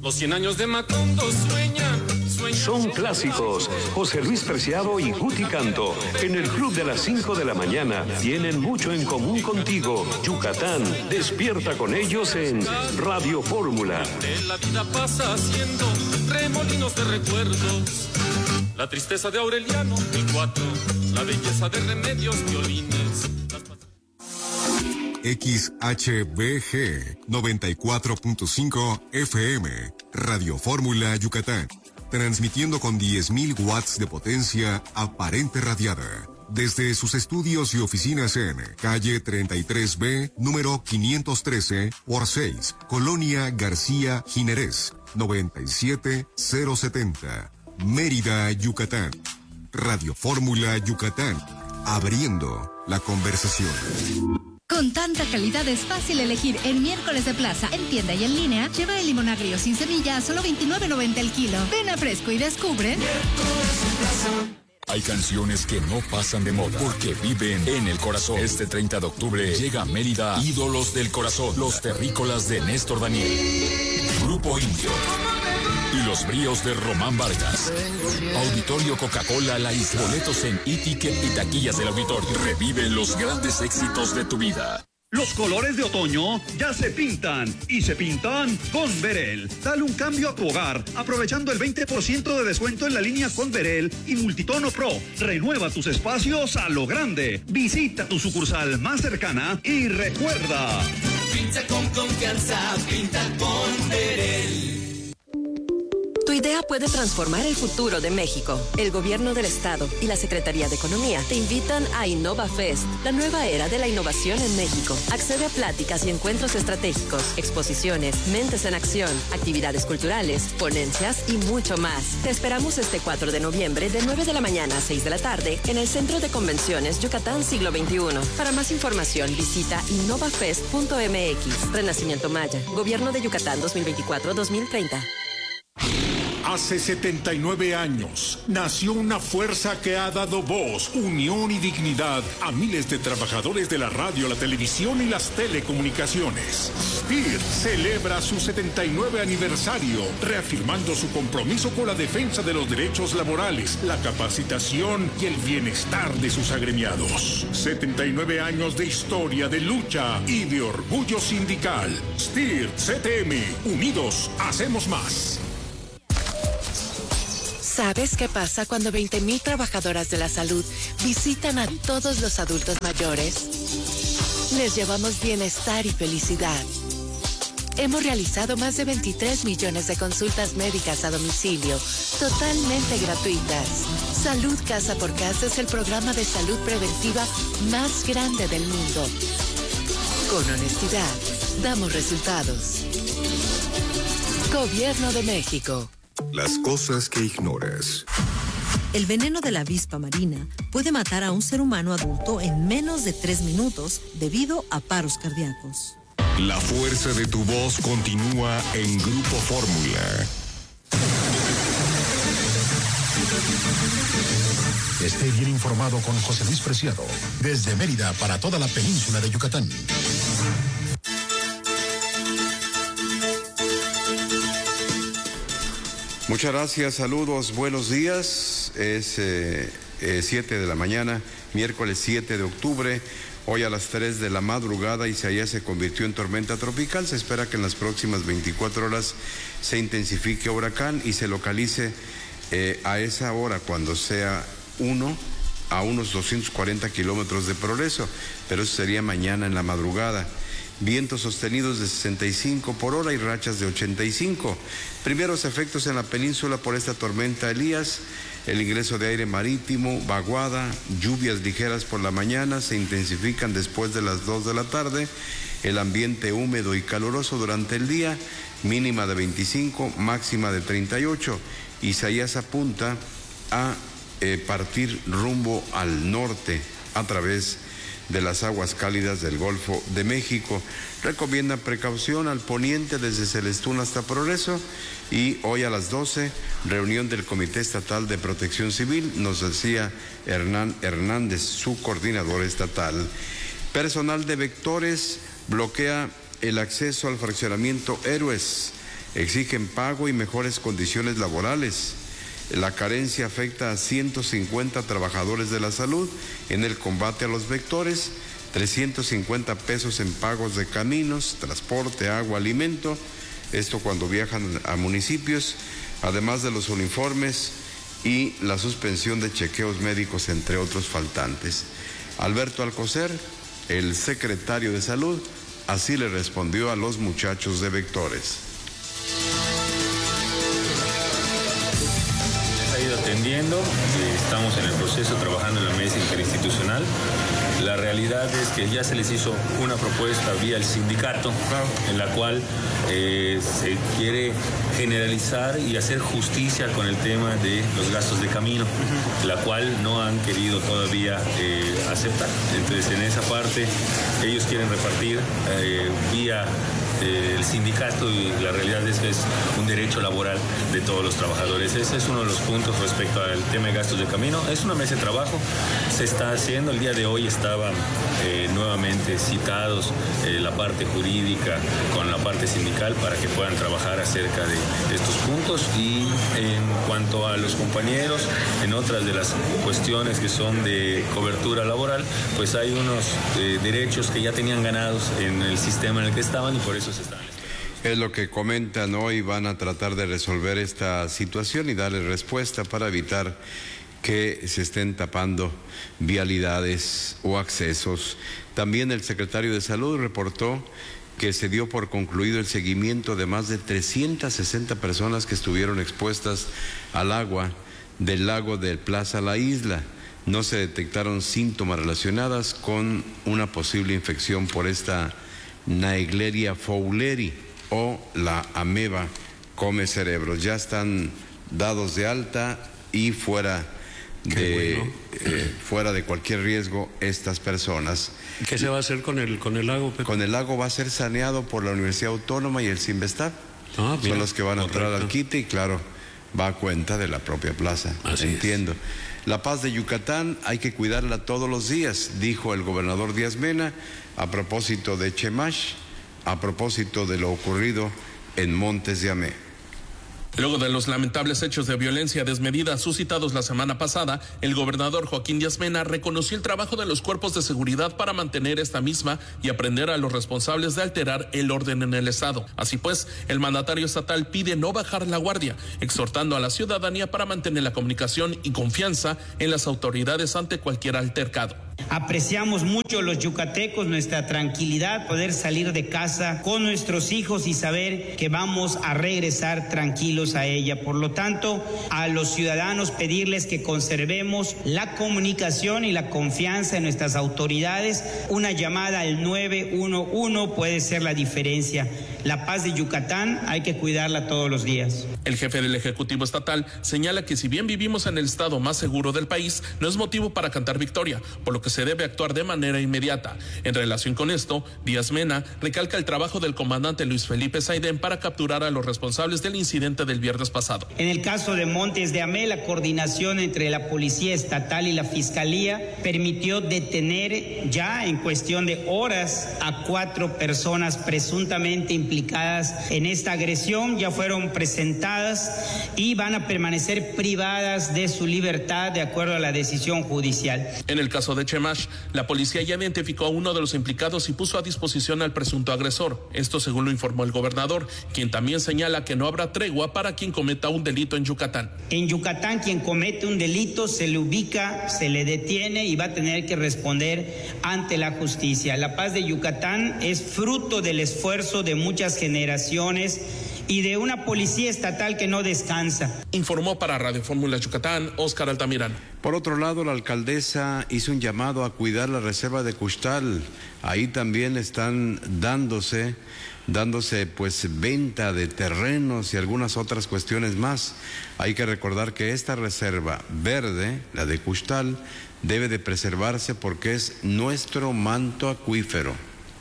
Los 100 años de Macondo sueñan. Son clásicos. José Luis Preciado y Guti Canto. En el Club de las 5 de la mañana. Tienen mucho en común contigo. Yucatán. Despierta con ellos en Radio Fórmula. La vida pasa haciendo remolinos de recuerdos. La tristeza de Aureliano, el 4. La belleza de Remedios, violines. XHBG 94.5 FM, Radio Fórmula Yucatán, transmitiendo con 10.000 watts de potencia aparente radiada, desde sus estudios y oficinas en calle 33B, número 513 por 6, Colonia García Jiménez, 97070, Mérida, Yucatán. Radio Fórmula Yucatán, abriendo la conversación. Con tanta calidad es fácil elegir en Miércoles de Plaza, en tienda y en línea. Lleva el limón agrio sin semilla a solo $29.90 el kilo. Ven a Fresco y descubre. Hay canciones que no pasan de moda porque viven en el corazón. Este 30 de octubre llega a Mérida Ídolos del Corazón, los terrícolas de Néstor Daniel, Grupo Indio y los bríos de Román Vargas. Auditorio Coca-Cola La Isla. Boletos en e-ticket y taquillas del auditorio. Revive los grandes éxitos de tu vida. Los colores de otoño ya se pintan y se pintan con Verel. Dale un cambio a tu hogar aprovechando el 20% de descuento en la línea con Verel y Multitono Pro. Renueva tus espacios a lo grande. Visita tu sucursal más cercana y recuerda. Pinta con confianza, pinta con Verel. Tu idea puede transformar el futuro de México. El Gobierno del Estado y la Secretaría de Economía te invitan a InnovaFest, la nueva era de la innovación en México. Accede a pláticas y encuentros estratégicos, exposiciones, mentes en acción, actividades culturales, ponencias y mucho más. Te esperamos este 4 de noviembre de 9 de la mañana a 6 de la tarde en el Centro de Convenciones Yucatán Siglo XXI. Para más información visita innovafest.mx. Renacimiento Maya, Gobierno de Yucatán 2024-2030. Hace 79 años nació una fuerza que ha dado voz, unión y dignidad a miles de trabajadores de la radio, la televisión y las telecomunicaciones. STIR celebra su 79 aniversario, reafirmando su compromiso con la defensa de los derechos laborales, la capacitación y el bienestar de sus agremiados. 79 años de historia, de lucha y de orgullo sindical. STIR CTM, unidos hacemos más. ¿Sabes qué pasa cuando 20,000 trabajadoras de la salud visitan a todos los adultos mayores? Les llevamos bienestar y felicidad. Hemos realizado más de 23 millones de consultas médicas a domicilio, totalmente gratuitas. Salud Casa por Casa es el programa de salud preventiva más grande del mundo. Con honestidad, damos resultados. Gobierno de México. Las cosas que ignoras. El veneno de la avispa marina puede matar a un ser humano adulto en menos de 3 minutos debido a paros cardíacos. La fuerza de tu voz continúa en Grupo Fórmula. Esté bien informado con José Luis Preciado, desde Mérida para toda la península de Yucatán. Muchas gracias, saludos, buenos días. Es 7 de la mañana, miércoles 7 de octubre. Hoy a las 3 de la madrugada Isaías se convirtió en tormenta tropical. Se espera que en las próximas 24 horas se intensifique huracán y se localice a esa hora cuando sea a unos 240 kilómetros de progreso, pero eso sería mañana en la madrugada. Vientos sostenidos de 65 por hora y rachas de 85. Primeros efectos en la península por esta tormenta Elías. El ingreso de aire marítimo, vaguada, lluvias ligeras por la mañana, se intensifican después de las 2 de la tarde. El ambiente húmedo y caluroso durante el día, mínima de 25, máxima de 38. Isaías apunta a partir rumbo al norte a través de las aguas cálidas del Golfo de México. Recomiendan precaución al poniente desde Celestún hasta Progreso. Y hoy a las 12, reunión del Comité Estatal de Protección Civil, nos decía Hernán Hernández, su coordinador estatal. Personal de Vectores bloquea el acceso al fraccionamiento Héroes. Exigen pago y mejores condiciones laborales. La carencia afecta a 150 trabajadores de la salud en el combate a los vectores, 350 pesos en pagos de caminos, transporte, agua, alimento, esto cuando viajan a municipios, además de los uniformes y la suspensión de chequeos médicos, entre otros faltantes. Alberto Alcocer, el secretario de Salud, así le respondió a los muchachos de vectores. Ha ido atendiendo, estamos en el proceso trabajando en la mesa interinstitucional. La realidad es que ya se les hizo una propuesta vía el sindicato, en la cual se quiere generalizar y hacer justicia con el tema de los gastos de camino, la cual no han querido todavía aceptar. Entonces, en esa parte, ellos quieren repartir vía el sindicato, y la realidad es que es un derecho laboral de todos los trabajadores. Ese es uno de los puntos respecto al tema de gastos de camino. Es una mesa de trabajo, se está haciendo. El día de hoy estaban nuevamente citados la parte jurídica con la parte sindical para que puedan trabajar acerca de estos puntos. Y en cuanto a los compañeros, en otras de las cuestiones que son de cobertura laboral, pues hay unos derechos que ya tenían ganados en el sistema en el que estaban, y por eso se están. Es lo que comentan hoy, van a tratar de resolver esta situación y darle respuesta para evitar que se estén tapando vialidades o accesos. También el secretario de Salud reportó que se dio por concluido el seguimiento de más de 360 personas que estuvieron expuestas al agua del lago de Plaza La Isla. No se detectaron síntomas relacionados con una posible infección por esta Naegleria fowleri o la ameba come cerebros. Ya están dados de alta y fuera de cualquier riesgo estas personas. ¿Qué se va a hacer con el lago, Pepe? Con el lago va a ser saneado por la Universidad Autónoma y el Sinvestab. Son los que van a entrar al quite, y claro, va a cuenta de la propia plaza. Así entiendo. La paz de Yucatán hay que cuidarla todos los días, dijo el gobernador Díaz Mena a propósito de Chemash, a propósito de lo ocurrido en Montes de Amé. Luego de los lamentables hechos de violencia desmedida suscitados la semana pasada, el gobernador Joaquín Díaz Mena reconoció el trabajo de los cuerpos de seguridad para mantener esta misma y aprender a los responsables de alterar el orden en el estado. Así pues, el mandatario estatal pide no bajar la guardia, exhortando a la ciudadanía para mantener la comunicación y confianza en las autoridades ante cualquier altercado. Apreciamos mucho los yucatecos nuestra tranquilidad, poder salir de casa con nuestros hijos y saber que vamos a regresar tranquilos a ella. Por lo tanto, a los ciudadanos pedirles que conservemos la comunicación y la confianza en nuestras autoridades. Una llamada al 911 puede ser la diferencia. La paz de Yucatán hay que cuidarla todos los días. El jefe del Ejecutivo Estatal señala que si bien vivimos en el estado más seguro del país, no es motivo para cantar victoria, por lo que se debe actuar de manera inmediata. En relación con esto, Díaz Mena recalca el trabajo del comandante Luis Felipe Saidén para capturar a los responsables del incidente del viernes pasado. En el caso de Montes de Amé, la coordinación entre la Policía Estatal y la Fiscalía permitió detener ya en cuestión de horas a 4 personas presuntamente implicadas en esta agresión. Ya fueron presentadas y van a permanecer privadas de su libertad de acuerdo a la decisión judicial. En el caso de Chemash, la policía ya identificó a uno de los implicados y puso a disposición al presunto agresor. Esto según lo informó el gobernador, quien también señala que no habrá tregua para quien cometa un delito en Yucatán. En Yucatán, quien comete un delito se le ubica, se le detiene y va a tener que responder ante la justicia. La paz de Yucatán es fruto del esfuerzo de muchas generaciones y de una policía estatal que no descansa. Informó para Radio Fórmula Yucatán, Óscar Altamirano. Por otro lado, la alcaldesa hizo un llamado a cuidar la reserva de Cuxtal. Ahí también están dándose pues venta de terrenos y algunas otras cuestiones más. Hay que recordar que esta reserva verde, la de Cuxtal, debe de preservarse porque es nuestro manto acuífero.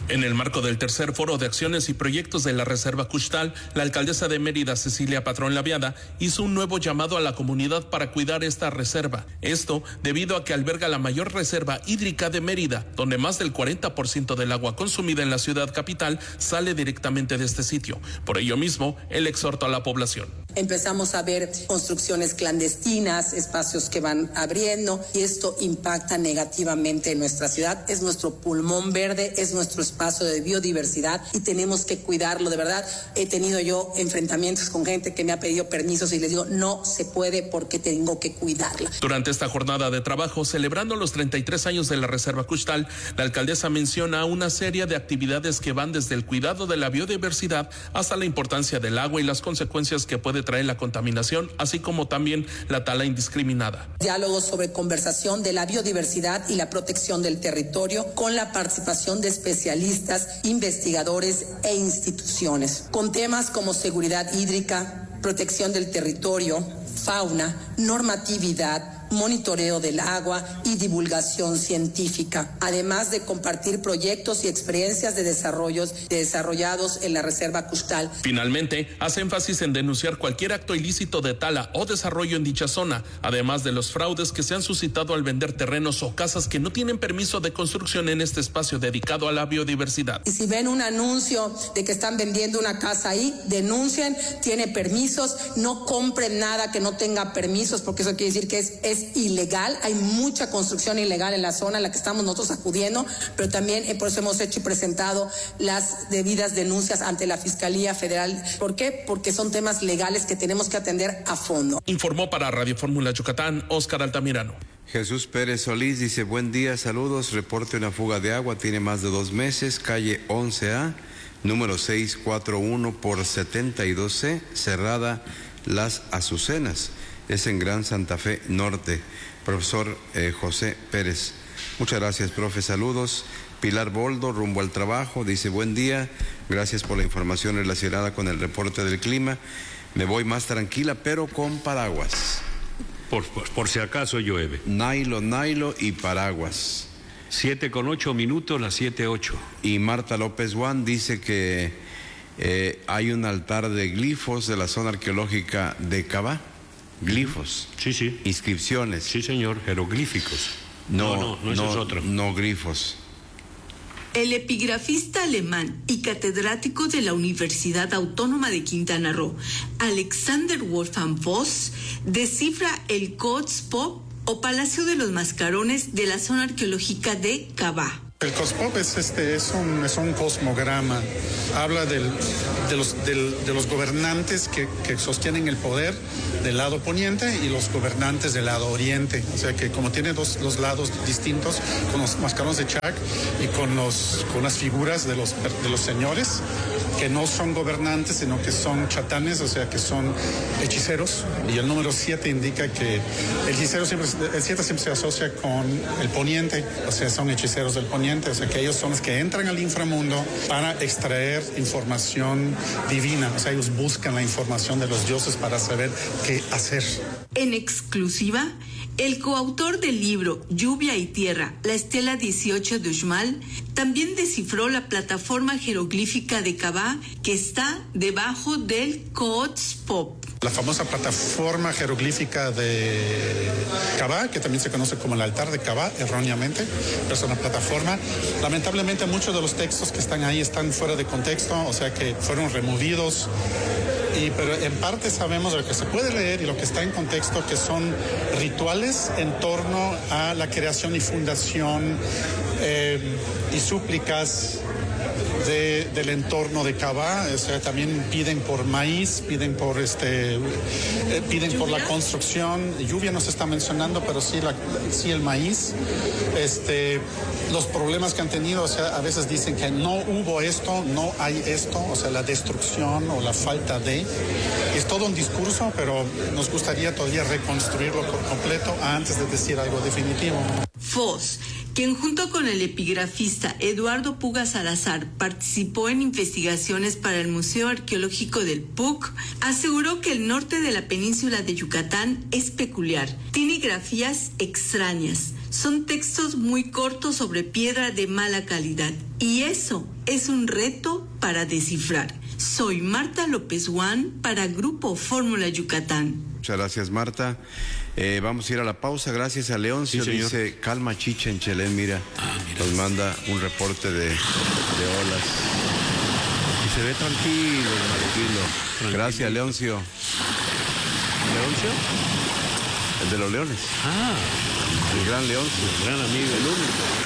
En el marco del tercer foro de acciones y proyectos de la Reserva Kuxtal, la alcaldesa de Mérida, Cecilia Patrón Laviada, hizo un nuevo llamado a la comunidad para cuidar esta reserva. Esto debido a que alberga la mayor reserva hídrica de Mérida, donde más del 40% del agua consumida en la ciudad capital sale directamente de este sitio. Por ello mismo, él exhortó a la población. Empezamos a ver construcciones clandestinas, espacios que van abriendo, y esto impacta negativamente en nuestra ciudad. Es nuestro pulmón verde, es nuestro espacio de biodiversidad y tenemos que cuidarlo, de verdad. He tenido yo enfrentamientos con gente que me ha pedido permisos y les digo, no se puede porque tengo que cuidarla. Durante esta jornada de trabajo, celebrando los 33 años de la Reserva Kuxtal, la alcaldesa menciona una serie de actividades que van desde el cuidado de la biodiversidad hasta la importancia del agua y las consecuencias que puede traer la contaminación, así como también la tala indiscriminada. Diálogos sobre conversación de la biodiversidad y la protección del territorio con la participación de especialistas, investigadores e instituciones, con temas como seguridad hídrica, protección del territorio, fauna, normatividad, monitoreo del agua y divulgación científica, además de compartir proyectos y experiencias de desarrollados en la Reserva Kuxtal. Finalmente, hace énfasis en denunciar cualquier acto ilícito de tala o desarrollo en dicha zona, además de los fraudes que se han suscitado al vender terrenos o casas que no tienen permiso de construcción en este espacio dedicado a la biodiversidad. Y si ven un anuncio de que están vendiendo una casa ahí, denuncien, tiene permisos, no compren nada que no tenga permisos, porque eso quiere decir que es ilegal. Hay mucha construcción ilegal en la zona a la que estamos nosotros acudiendo, pero también por eso hemos hecho y presentado las debidas denuncias ante la Fiscalía Federal. ¿Por qué? Porque son temas legales que tenemos que atender a fondo. Informó para Radio Fórmula Yucatán, Óscar Altamirano. Jesús Pérez Solís dice, buen día, saludos, reporte una fuga de agua, tiene más de 2 meses, calle 11A, número 641 por 72C, cerrada Las Azucenas. Es en Gran Santa Fe Norte. Profesor José Pérez. Muchas gracias, profe. Saludos. Pilar Boldo, rumbo al trabajo, dice, buen día. Gracias por la información relacionada con el reporte del clima. Me voy más tranquila, pero con paraguas. Por si acaso llueve. Nailo y paraguas. 7:08, las 7:08. Y Marta López Juan dice que hay un altar de glifos de la zona arqueológica de Cabá. Glifos. Sí. Inscripciones. Sí, señor, jeroglíficos. No, ese es otro. No grifos. El epigrafista alemán y catedrático de la Universidad Autónoma de Quintana Roo, Alexander Wolfgang Voss, descifra el Kotzpop o Palacio de los Mascarones de la zona arqueológica de Cabá. El Kotzpop es un cosmograma. Habla de los gobernantes que sostienen el poder del lado poniente y los gobernantes del lado oriente. O sea que como tiene los lados distintos, con los mascarones de Chac y con las figuras de los señores, que no son gobernantes, sino que son chatanes, o sea que son hechiceros. Y el número 7 indica que el 7 siempre se asocia con el poniente, o sea, son hechiceros del poniente. O sea que ellos son los que entran al inframundo para extraer información divina. O sea, ellos buscan la información de los dioses para saber qué hacer. En exclusiva, el coautor del libro Lluvia y Tierra, la estela 18 de Uxmal, también descifró la plataforma jeroglífica de Cabá que está debajo del Kotzpop. La famosa plataforma jeroglífica de Cabá, que también se conoce como el altar de Cabá, erróneamente, pero es una plataforma. Lamentablemente muchos de los textos que están ahí están fuera de contexto, o sea que fueron removidos. Pero en parte sabemos lo que se puede leer y lo que está en contexto, que son rituales en torno a la creación y fundación y súplicas del entorno de Cabá. O sea, también piden por maíz, piden por la construcción. Lluvia no se está mencionando, pero sí el maíz. Los problemas que han tenido, o sea, a veces dicen que no hubo esto, no hay esto, o sea, la destrucción o la falta de. Es todo un discurso, pero nos gustaría todavía reconstruirlo por completo antes de decir algo definitivo. Voss, quien junto con el epigrafista Eduardo Puga Salazar participó en investigaciones para el Museo Arqueológico del PUC, aseguró que el norte de la península de Yucatán es peculiar, tiene grafías extrañas. Son textos muy cortos sobre piedra de mala calidad y eso es un reto para descifrar. Soy Marta López Juan para Grupo Fórmula Yucatán. Muchas gracias, Marta. Vamos a ir a la pausa. Gracias a Leoncio. Sí, dice calma chicha en Chelén, mira. Nos manda un reporte de olas. Y se ve tranquilo. Gracias, Leoncio. ¿Leoncio? El de los Leones. Ah. El gran Leoncio. El gran amigo, el único.